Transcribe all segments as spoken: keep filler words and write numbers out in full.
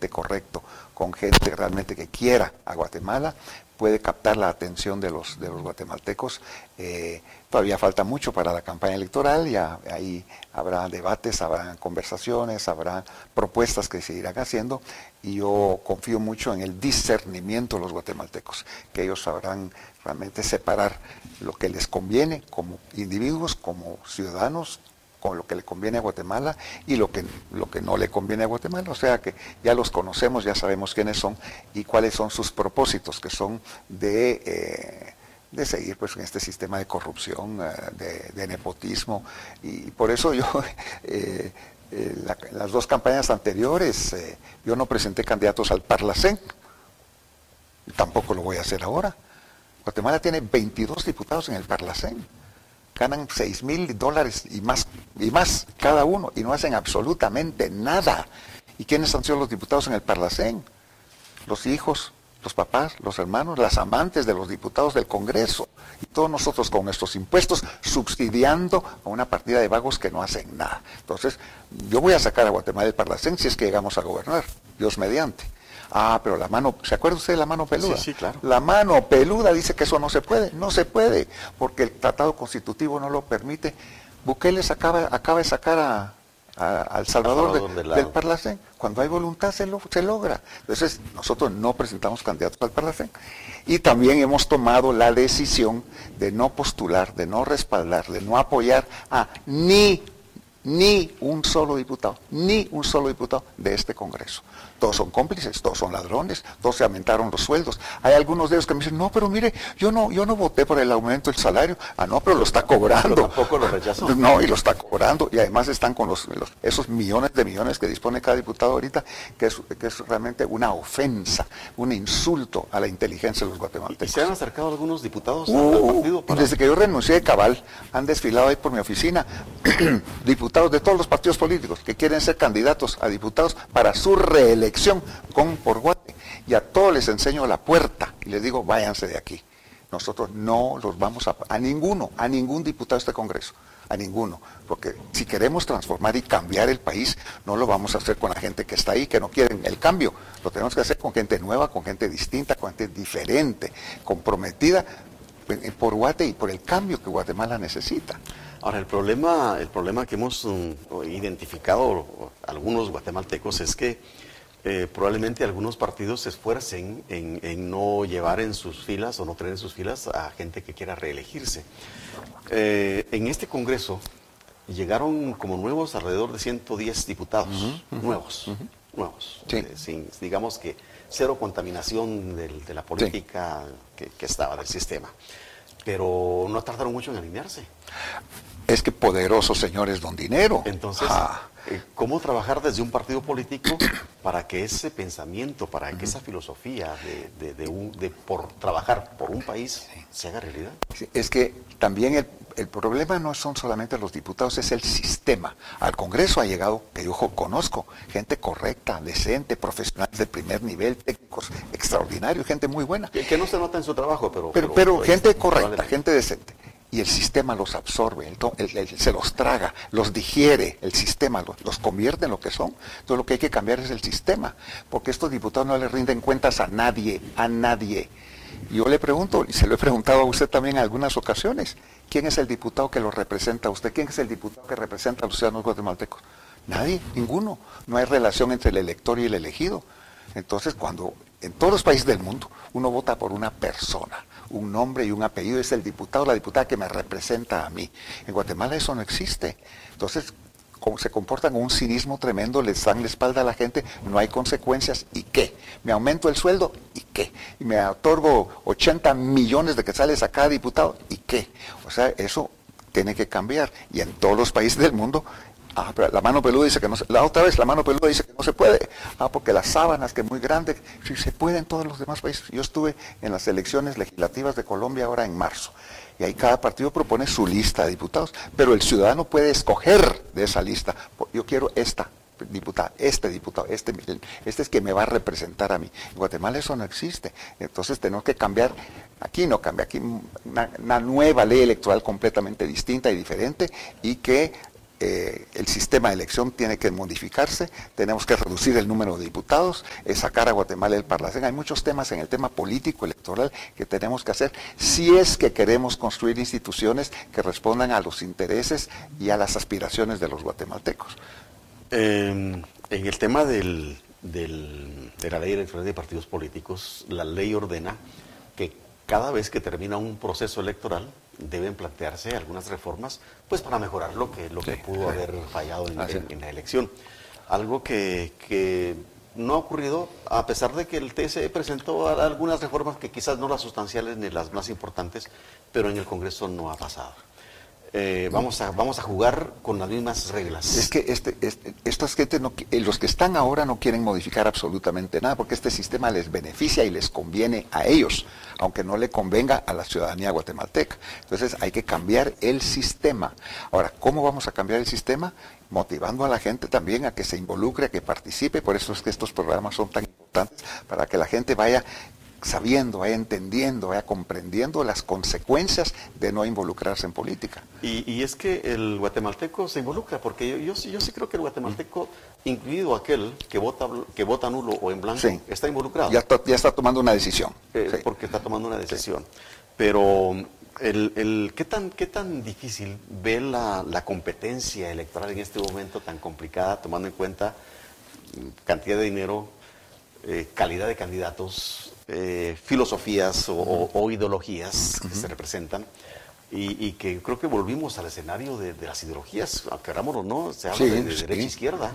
gente correcto, con gente realmente que quiera a Guatemala, puede captar la atención de los, de los guatemaltecos. Eh, todavía falta mucho para la campaña electoral, ya ahí habrá debates, habrá conversaciones, habrá propuestas que se irán haciendo, y yo confío mucho en el discernimiento de los guatemaltecos, que ellos sabrán realmente separar lo que les conviene como individuos, como ciudadanos, con lo que le conviene a Guatemala y lo que, lo que no le conviene a Guatemala. O sea que ya los conocemos, ya sabemos quiénes son y cuáles son sus propósitos, que son de, eh, de seguir pues en este sistema de corrupción, eh, de, de nepotismo. Y por eso yo, eh, eh, la, las dos campañas anteriores, eh, yo no presenté candidatos al Parlacén, tampoco lo voy a hacer ahora. Guatemala tiene veintidós diputados en el Parlacén. Ganan seis mil dólares y más, y más cada uno, y no hacen absolutamente nada. ¿Y quiénes han sido los diputados en el Parlacén? Los hijos, los papás, los hermanos, las amantes de los diputados del Congreso. Y todos nosotros con nuestros impuestos subsidiando a una partida de vagos que no hacen nada. Entonces, yo voy a sacar a Guatemala del Parlacén si es que llegamos a gobernar, Dios mediante. Ah, pero la mano, ¿se acuerda usted de la mano peluda? Sí, sí, claro. La mano peluda dice que eso no se puede, no se puede, porque el tratado constitutivo no lo permite. Bukele acaba, acaba de sacar a, a, a El Salvador, Salvador de, de del Parlacén. Cuando hay voluntad se, lo, se logra. Entonces, nosotros no presentamos candidatos al Parlacén. Y también hemos tomado la decisión de no postular, de no respaldar, de no apoyar a ni, ni un solo diputado, ni un solo diputado de este Congreso. Todos son cómplices, todos son ladrones, todos se aumentaron los sueldos. Hay algunos de ellos que me dicen, no, pero mire, yo no, yo no voté por el aumento del salario. Ah, no, pero lo está cobrando. Pero tampoco lo rechazó. No, y lo está cobrando, y además están con los, los esos millones de millones que dispone cada diputado ahorita, que es, que es realmente una ofensa, un insulto a la inteligencia de los guatemaltecos. ¿Y se han acercado algunos diputados uh, al partido? Para... Desde que yo renuncié de cabal, han desfilado ahí por mi oficina diputados de todos los partidos políticos que quieren ser candidatos a diputados para su reelección con por Guate, y a todos les enseño la puerta y les digo, váyanse de aquí. Nosotros no los vamos a, a ninguno, a ningún diputado de este Congreso, a ninguno, porque si queremos transformar y cambiar el país, no lo vamos a hacer con la gente que está ahí, que no quieren el cambio, lo tenemos que hacer con gente nueva, con gente distinta, con gente diferente, comprometida por Guate y por el cambio que Guatemala necesita. Ahora, el problema, el problema que hemos um, identificado algunos guatemaltecos es que Eh, probablemente algunos partidos se esfuercen en, en no llevar en sus filas o no tener en sus filas a gente que quiera reelegirse. Eh, en este Congreso llegaron como nuevos alrededor de ciento diez diputados, uh-huh, uh-huh, nuevos, uh-huh. nuevos, sí. eh, sin, digamos que cero contaminación del, de la política sí. que, que estaba del sistema. Pero no tardaron mucho en alinearse. Es que poderosos señores don dinero. Entonces, ah. eh, ¿cómo trabajar desde un partido político para que ese pensamiento, para que uh-huh. esa filosofía de, de, de, un, de por trabajar por un país sí. se haga realidad? Sí, es que también el, el problema no son solamente los diputados, es el sistema. Al Congreso ha llegado, que yo conozco, gente correcta, decente, profesionales de primer nivel, técnicos extraordinarios, gente muy buena. Que, que no se nota en su trabajo, pero... Pero, pero, pero gente correcta, gente decente. Y el sistema los absorbe, el, el, el, se los traga, los digiere, el sistema los, los convierte en lo que son. Entonces lo que hay que cambiar es el sistema, porque estos diputados no le rinden cuentas a nadie, a nadie. Yo le pregunto, y se lo he preguntado a usted también en algunas ocasiones, ¿quién es el diputado que lo representa a usted? ¿Quién es el diputado que representa a los ciudadanos guatemaltecos? Nadie, ninguno. No hay relación entre el elector y el elegido. Entonces, cuando en todos los países del mundo uno vota por una persona, un nombre y un apellido, es el diputado o la diputada que me representa a mí. En Guatemala eso no existe. Entonces, como se comportan con un cinismo tremendo, les dan la espalda a la gente, no hay consecuencias, ¿y qué? ¿Me aumento el sueldo? ¿Y qué? ¿Y me otorgo ochenta millones de quetzales a cada diputado? ¿Y qué? O sea, eso tiene que cambiar. Y en todos los países del mundo, ah, pero la mano peluda dice que no se, la otra vez la mano peluda dice que no se puede, ah, porque las sábanas, que es muy grande, sí se puede en todos los demás países. Yo estuve en las elecciones legislativas de Colombia ahora en marzo, y ahí cada partido propone su lista de diputados, pero el ciudadano puede escoger de esa lista, yo quiero esta diputada, este diputado, este, este es que me va a representar a mí. En Guatemala eso no existe, entonces tenemos que cambiar, aquí no cambia, aquí una, una nueva ley electoral completamente distinta y diferente, y que eh, el sistema de elección tiene que modificarse, tenemos que reducir el número de diputados, eh, sacar a Guatemala del Parlacén. Hay muchos temas en el tema político, electoral, que tenemos que hacer si es que queremos construir instituciones que respondan a los intereses y a las aspiraciones de los guatemaltecos. Eh, en el tema del, del, de la ley electoral de partidos políticos, la ley ordena que cada vez que termina un proceso electoral deben plantearse algunas reformas, pues para mejorar lo que, lo que sí, pudo sí. haber fallado en, en, en la elección. Algo que, que no ha ocurrido, a pesar de que el T S E presentó algunas reformas que quizás no las sustanciales ni las más importantes, pero en el Congreso no ha pasado. Eh, vamos a vamos a jugar con las mismas reglas. Es que este, este estas gente no, los que están ahora no quieren modificar absolutamente nada porque este sistema les beneficia y les conviene a ellos, aunque no le convenga a la ciudadanía guatemalteca. Entonces hay que cambiar el sistema. Ahora, ¿cómo vamos a cambiar el sistema? Motivando a la gente también a que se involucre, a que participe. Por eso es que estos programas son tan importantes, para que la gente vaya sabiendo, vaya entendiendo, vaya comprendiendo las consecuencias de no involucrarse en política. Y, y es que el guatemalteco se involucra, porque yo, yo, yo sí creo que el guatemalteco, incluido aquel que vota que vota nulo o en blanco, sí. está involucrado. Ya está, ya está tomando una decisión. Eh, sí. Porque está tomando una decisión. Sí. Pero el, el, ¿qué, tan, ¿qué tan difícil ve la, la competencia electoral en este momento tan complicada, tomando en cuenta cantidad de dinero, eh, calidad de candidatos, Eh, filosofías o, o, o ideologías que uh-huh. se representan y, y que creo que volvimos al escenario de, de las ideologías, querámoslo o no, se habla sí, de, de sí. derecha e izquierda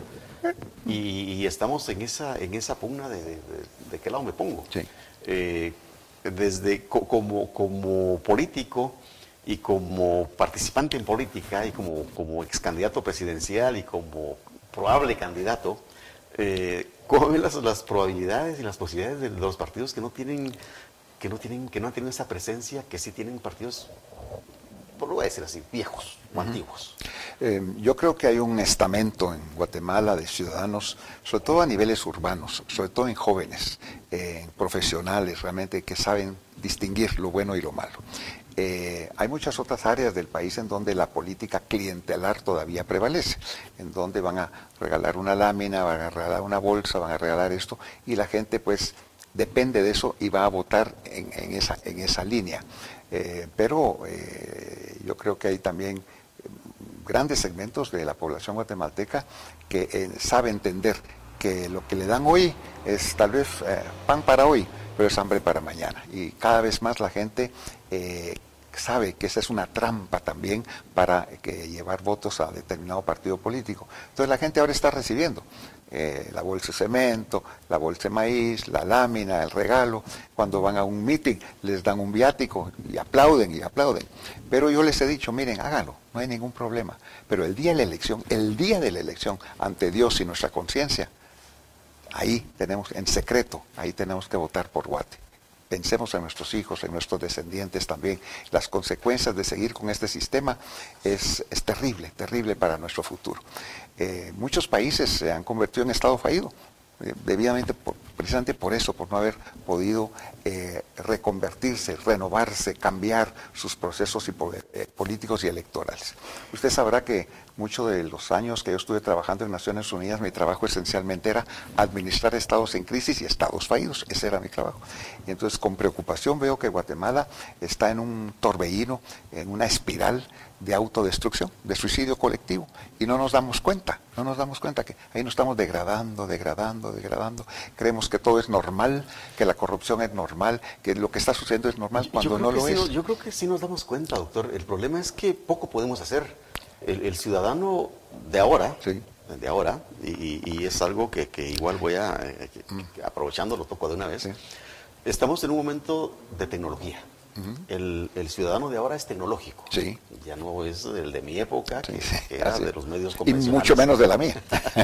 y, y estamos en esa en esa pugna de, de, de, de qué lado me pongo. Sí. Eh, desde co, como, como político y como participante en política y como, como ex candidato presidencial y como probable candidato, eh, ¿cómo ven las, las probabilidades y las posibilidades de los partidos que no tienen, que no tienen, que no han tenido esa presencia, que sí tienen partidos, por lo voy a decir así, viejos o uh-huh. antiguos? Eh, yo creo que hay un estamento en Guatemala de ciudadanos, sobre todo a niveles urbanos, sobre todo en jóvenes, eh, profesionales realmente que saben distinguir lo bueno y lo malo. Eh, hay muchas otras áreas del país en donde la política clientelar todavía prevalece, en donde van a regalar una lámina, van a regalar una bolsa, van a regalar esto, y la gente pues depende de eso y va a votar en, en, esa, en esa línea. Eh, pero eh, yo creo que hay también grandes segmentos de la población guatemalteca que eh, sabe entender que lo que le dan hoy es tal vez eh, pan para hoy, pero es hambre para mañana. Y cada vez más la gente eh, sabe que esa es una trampa también para que llevar votos a determinado partido político. Entonces la gente ahora está recibiendo eh, la bolsa de cemento, la bolsa de maíz, la lámina, el regalo. Cuando van a un meeting les dan un viático y aplauden y aplauden. Pero yo les he dicho, miren, háganlo, no hay ningún problema. Pero el día de la elección, el día de la elección, ante Dios y nuestra conciencia, ahí tenemos, en secreto, ahí tenemos que votar por Guate. Pensemos en nuestros hijos, en nuestros descendientes también. Las consecuencias de seguir con este sistema es, es terrible, terrible para nuestro futuro. Eh, muchos países se han convertido en estado fallido, eh, debidamente por, precisamente por eso, por no haber podido eh, reconvertirse, renovarse, cambiar sus procesos y poder, eh, políticos y electorales. Usted sabrá que muchos de los años que yo estuve trabajando en Naciones Unidas, mi trabajo esencialmente era administrar estados en crisis y estados fallidos. Ese era mi trabajo. Y entonces con preocupación veo que Guatemala está en un torbellino, en una espiral de autodestrucción, de suicidio colectivo. Y no nos damos cuenta, no nos damos cuenta que ahí nos estamos degradando, degradando, degradando. Creemos que todo es normal, que la corrupción es normal, que lo que está sucediendo es normal cuando no lo sí, es. Yo creo que sí nos damos cuenta, doctor. El problema es que poco podemos hacer. El, el ciudadano de ahora, sí. de ahora, y, y es algo que, que igual voy a, eh, que, aprovechando, lo toco de una vez, sí. Estamos en un momento de tecnología. Uh-huh. el, el ciudadano de ahora es tecnológico. Sí. Ya no es el de mi época, sí, que, sí. que era de los medios convencionales. Y mucho menos de la mía.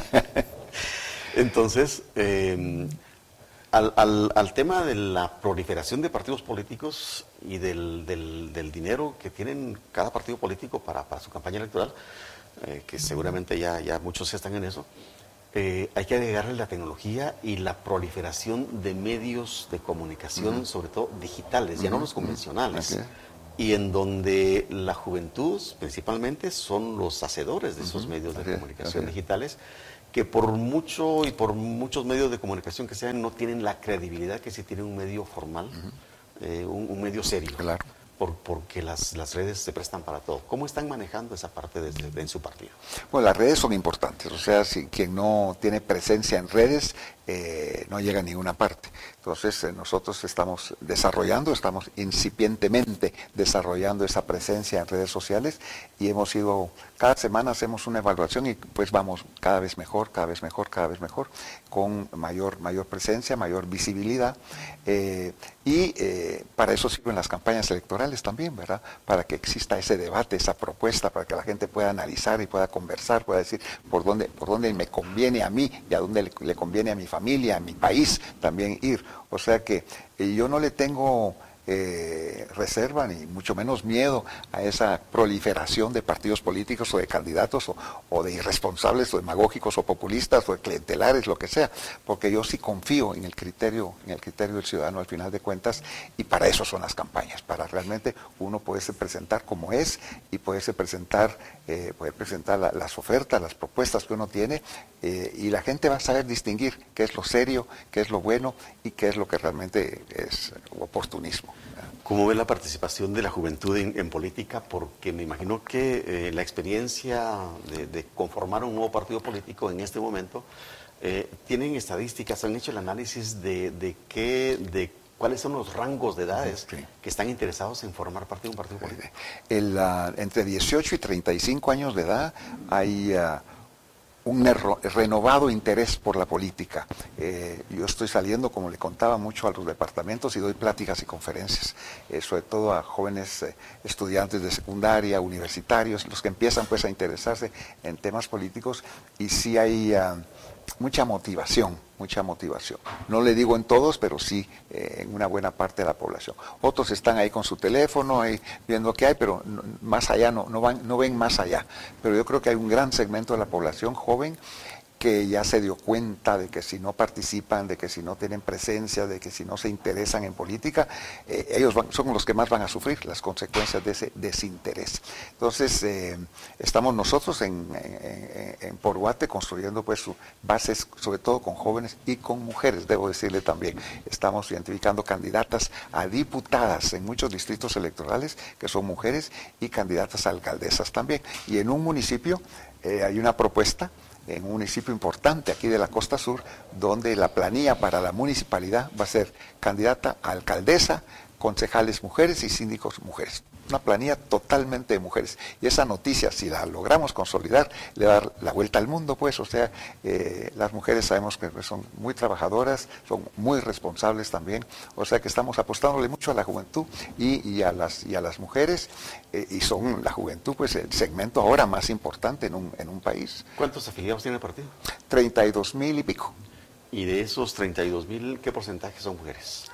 Entonces, eh, al, al, al tema de la proliferación de partidos políticos y del, del, del dinero que tienen cada partido político para, para su campaña electoral, eh, que seguramente ya, ya muchos ya están en eso, eh, hay que agregarle la tecnología y la proliferación de medios de comunicación, uh-huh. sobre todo digitales, uh-huh. ya no los convencionales, okay. y en donde la juventud principalmente son los hacedores de esos uh-huh. medios de así comunicación es, digitales, que por mucho y por muchos medios de comunicación que sean, no tienen la credibilidad que si tiene un medio formal, uh-huh. eh, un, un medio serio. Claro. Por, porque las, las redes se prestan para todo. ¿Cómo están manejando esa parte desde, de, en su partido? Bueno, las redes son importantes, o sea, si quien no tiene presencia en redes eh, no llega a ninguna parte. Entonces eh, nosotros estamos desarrollando, estamos incipientemente desarrollando esa presencia en redes sociales y hemos ido, cada semana hacemos una evaluación y pues vamos cada vez mejor, cada vez mejor, cada vez mejor, con mayor, mayor presencia, mayor visibilidad eh, y eh, para eso sirven las campañas electorales también, ¿verdad? Para que exista ese debate, esa propuesta, para que la gente pueda analizar y pueda conversar, pueda decir por dónde, por dónde me conviene a mí y a dónde le, le conviene a mi familia, a mi país también ir. O sea que eh, yo no le tengo eh, reserva ni mucho menos miedo a esa proliferación de partidos políticos o de candidatos o, o de irresponsables o demagógicos o populistas o de clientelares, lo que sea, porque yo sí confío en el criterio, en el criterio del ciudadano al final de cuentas, y para eso son las campañas, para realmente uno poderse presentar como es y poderse presentar, eh, poder presentar la, las ofertas, las propuestas que uno tiene, eh, y la gente va a saber distinguir qué es lo serio, qué es lo bueno y qué es lo que realmente es oportunismo. ¿Cómo ve la participación de la juventud en, en política? Porque me imagino que eh, la experiencia de, de conformar un nuevo partido político en este momento, eh, ¿tienen estadísticas, han hecho el análisis de, de qué, de cuáles son los rangos de edades sí. que están interesados en formar parte de un partido político? El, uh, entre dieciocho y treinta y cinco años de edad hay Uh, un renovado interés por la política. Eh, yo estoy saliendo, como le contaba, mucho a los departamentos y doy pláticas y conferencias, eh, sobre todo a jóvenes eh, estudiantes de secundaria, universitarios, los que empiezan pues a interesarse en temas políticos, y sí hay uh, mucha motivación, mucha motivación. No le digo en todos, pero sí eh, en una buena parte de la población. Otros están ahí con su teléfono, ahí viendo qué hay, pero no, más allá no, no, van, no ven más allá. Pero yo creo que hay un gran segmento de la población joven que ya se dio cuenta de que si no participan, de que si no tienen presencia, de que si no se interesan en política, eh, ellos van, son los que más van a sufrir las consecuencias de ese desinterés. Entonces, eh, estamos nosotros en, en, en Porguate construyendo pues bases, sobre todo con jóvenes y con mujeres, debo decirle también. Estamos identificando candidatas a diputadas en muchos distritos electorales que son mujeres y candidatas a alcaldesas también. Y en un municipio eh, hay una propuesta, en un municipio importante aquí de la Costa Sur, donde la planilla para la municipalidad va a ser candidata a alcaldesa, concejales mujeres y síndicos mujeres. Una planilla totalmente de mujeres. Y esa noticia, si la logramos consolidar, le va a dar la vuelta al mundo, pues. O sea, eh, las mujeres sabemos que son muy trabajadoras, son muy responsables también. O sea que estamos apostándole mucho a la juventud y, y, a, las, y a las mujeres. Eh, y son la juventud, pues, el segmento ahora más importante en un, en un país. ¿Cuántos afiliados tiene el partido? treinta y dos mil y pico. Y de esos treinta y dos mil, ¿qué porcentaje son mujeres?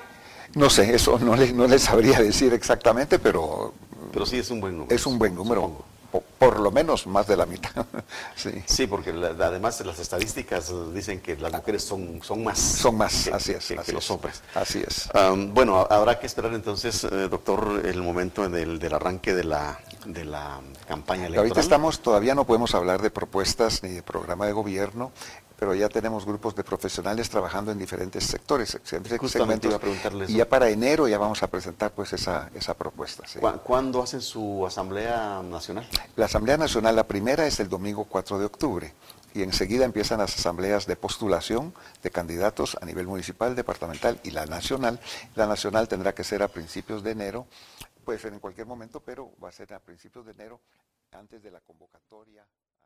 No sé, eso no les no les sabría decir exactamente, pero... Pero sí es un buen número. Es un buen número, por, por lo menos más de la mitad. sí. sí, porque la, además las estadísticas dicen que las mujeres son, son más. Son más, que, así es. Que, así que es. los hombres. Así es. Um, bueno, habrá que esperar entonces, eh, doctor, el momento del, del arranque de la, de la campaña electoral. Ahorita estamos, todavía no podemos hablar de propuestas ni de programa de gobierno, pero ya tenemos grupos de profesionales trabajando en diferentes sectores, Justamente iba a preguntarles. Y ya para enero ya vamos a presentar pues esa, esa propuesta. ¿sí? ¿Cuándo hacen su Asamblea Nacional? La Asamblea Nacional, la primera es el domingo cuatro de octubre. Y enseguida empiezan las asambleas de postulación de candidatos a nivel municipal, departamental y la nacional. La nacional tendrá que ser a principios de enero, puede ser en cualquier momento, pero va a ser a principios de enero, antes de la convocatoria.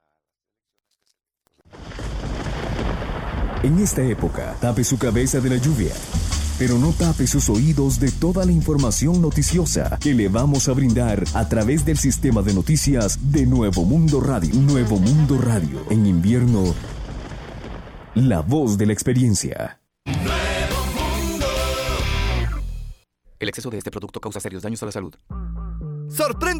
En esta época, tape su cabeza de la lluvia, pero no tape sus oídos de toda la información noticiosa que le vamos a brindar a través del sistema de noticias de Nuevo Mundo Radio. Nuevo Mundo Radio. En invierno, la voz de la experiencia. Nuevo Mundo. El exceso de este producto causa serios daños a la salud. ¡Sorprende!